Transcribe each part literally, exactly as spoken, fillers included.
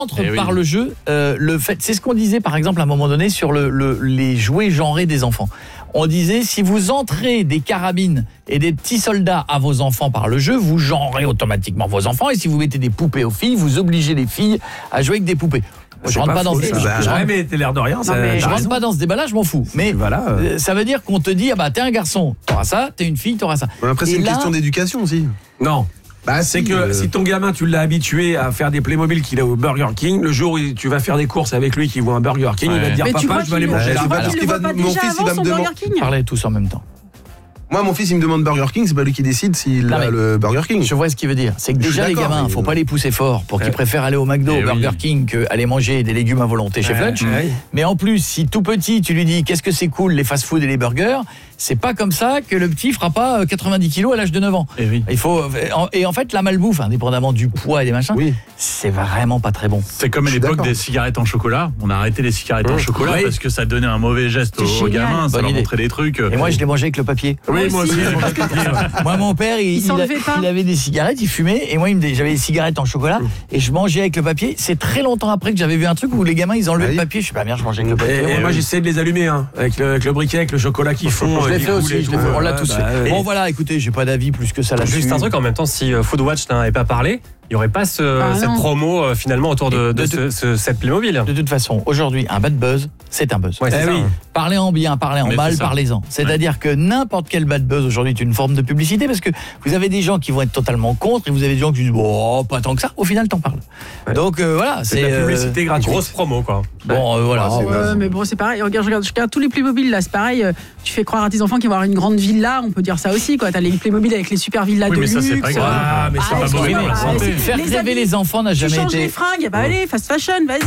Entre eh par oui. le jeu, euh, le fait, c'est ce qu'on disait par exemple à un moment donné sur le, le, les jouets genrés des enfants. On disait si vous entrez des carabines et des petits soldats à vos enfants par le jeu, vous genrez automatiquement vos enfants, et si vous mettez des poupées aux filles, vous obligez les filles à jouer avec des poupées. Je rentre pas, pas dans ce débat. Je rentre... mais t'es l'air de rien. Ça, je rentre pas dans ce débat-là, je m'en fous. Mais voilà, euh... ça veut dire qu'on te dit ah bah t'es un garçon, t'auras ça, t'es une fille, t'auras ça. Après c'est une là... question d'éducation aussi. Non. Bah, c'est que euh... si ton gamin tu l'as habitué à faire des Playmobil qu'il a au Burger King, le jour où tu vas faire des courses avec lui qui voit un Burger King, ouais. il va te dire mais papa je vais aller manger là. Parce qu'il va mon fils il va me demander. Parlez tous en même temps. Moi, mon fils, il me demande Burger King, c'est pas lui qui décide s'il non, a le Burger King. Je vois ce qu'il veut dire. C'est que déjà, les gamins, faut pas les pousser fort pour qu'ils ouais. préfèrent aller au McDo, au Burger oui. King, qu'aller manger des légumes à volonté chez Flunch. Ouais. Mais en plus, si tout petit, tu lui dis qu'est-ce que c'est cool, les fast-food et les burgers, c'est pas comme ça que le petit fera pas quatre-vingt-dix kilos à l'âge de neuf ans. Et, oui. Il faut, et en fait, la malbouffe, indépendamment du poids et des machins, oui. c'est vraiment pas très bon. C'est comme à l'époque des cigarettes en chocolat. On a arrêté les cigarettes mmh. en chocolat oui. parce que ça donnait un mauvais geste aux gamins, ça leur montrait des trucs. Et moi, je les mangeais avec le papier. Oui, moi aussi. Moi, mon père, il, il, il, a, il avait des cigarettes, il fumait, et moi, il me, j'avais des cigarettes en chocolat, et je mangeais avec le papier. C'est très longtemps après que j'avais vu un truc où les gamins, ils enlevaient oui. le papier. Je suis pas bien, je mangeais avec le papier. Et, et moi, oui. j'essayais de les allumer, hein, avec, le, avec le briquet, avec le chocolat qu'ils font. Je l'ai fait aussi, je l'ai fait, on l'a tous fait. Bon, voilà, écoutez, j'ai pas d'avis plus que ça là-dessus. Juste un truc, en même temps, si Foodwatch n'avait pas parlé, il n'y aurait pas ce, ah, cette promo euh, finalement autour de, de, de, de ce, ce, cette Playmobil. De toute façon, aujourd'hui, un bad buzz, c'est un buzz. Ouais, c'est eh ça, oui. hein. Parlez en bien, parlez en Mais mal, parlez-en. C'est-à-dire ouais. que n'importe quel bad buzz aujourd'hui est une forme de publicité, parce que vous avez des gens qui vont être totalement contre et vous avez des gens qui disent bon, pas tant que ça. Au final, t'en parles. Ouais. Donc euh, voilà, c'est, c'est de la publicité euh, gratuite. Grosse promo quoi. Bon, euh, voilà. Oh, ouais, mais bon, c'est pareil. Regarde, je regarde, je regarde tous les Playmobil là, c'est pareil. Euh, tu fais croire à tes enfants qu'ils vont avoir une grande villa, on peut dire ça aussi quoi. T'as les Playmobil avec les super villas oui, de mais luxe. Ça, c'est pas grave. Ah, mais c'est pas mauvais pour la santé. Faire rêver les enfants n'a jamais été. Tu changes les fringues, bah allez, fast fashion, vas-y.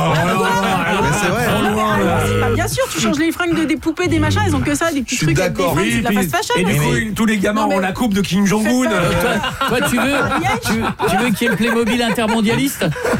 C'est vrai. Bien sûr, tu changes les fringues de des poupées, des machins, ils ont que ça, des petits trucs avec des fringues, c'est de la fast fashion. Et du coup, tous les gamins ont la coupe de Kim Jong-un. Toi, tu veux, tu veux qu'il y ait le Playmobil intermondialiste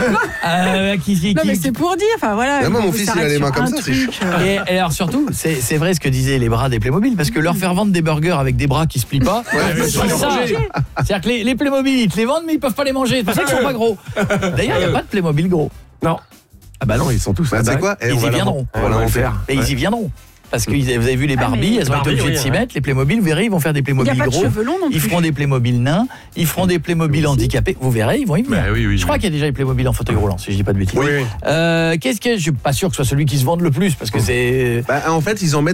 Non mais c'est pour dire, enfin voilà. Moi, mon fils, il a les mains comme ça. Et alors surtout, c'est vrai ce que disaient les bras des Playmobil, parce que leur faire vendre des burgers avec des bras qui se plient pas, c'est ça. C'est-à-dire que les Playmobil, ils te les vendent, mais ils peuvent pas les manger. C'est pour ça qu'ils sont pas gros. D'ailleurs, il n'y a pas de Playmobil gros. Non. Ah bah non, ils sont tous. Bah, c'est quoi Ils y viendront. On va en faire. Mais ils y viendront. Parce que vous avez vu les Barbie, elles ont été obligées de s'y mettre. Les Playmobil, vous verrez, ils vont faire des Playmobil gros. Ils feront des Playmobil nains. Ils feront des Playmobil handicapés. Vous verrez, ils vont y venir. Bah, oui, oui, je crois oui. qu'il y a déjà les Playmobil en fauteuil roulant, si je dis pas de bêtises. Oui, oui. Euh, qu'est-ce que je suis pas sûr que ce soit celui qui se vende le plus, parce que c'est. Bah, en fait, ils en mettent